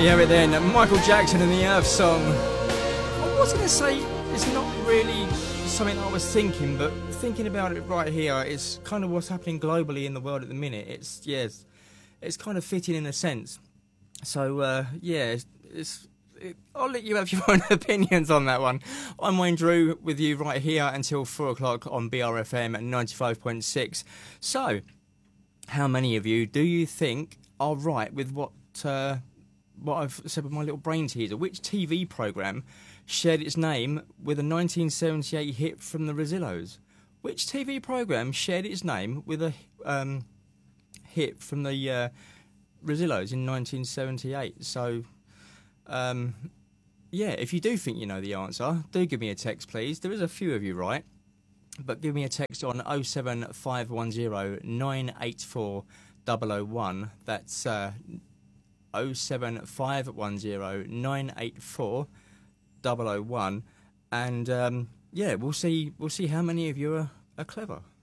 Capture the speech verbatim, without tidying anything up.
you have it then, Michael Jackson and the Earth Song. I was going to say it's not really something I was thinking, but thinking about it right here, it's kind of what's happening globally in the world at the minute. It's, yes, it's kind of fitting in a sense. So, uh, yeah, it's, it's it, I'll let you have your own opinions on that one. I'm Wayne Drew with you right here until four o'clock on B R F M at ninety-five point six. So, how many of you do you think are right with what uh, what I've said with my little brain teaser? Which T V programme shared its name with a nineteen seventy-eight hit from the Rosillos? Which T V programme shared its name with a um, hit from the uh, Rosillos in nineteen seventy-eight? So, um, yeah, if you do think you know the answer, do give me a text, please. There is a few of you right, but give me a text on oh seven five one oh nine eight four zero zero one. That's uh, oh seven five one oh nine eight four zero zero one, and um, yeah, we'll see. We'll see how many of you are, are clever.